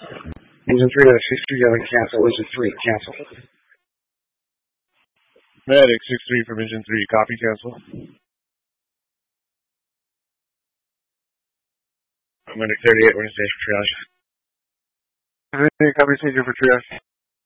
Engine 3 to 637, cancel. Engine 3, cancel. Medic 6-3 from Engine 3, copy, cancel. Medic 38, we're in station for triage. 38, copy, station for triage.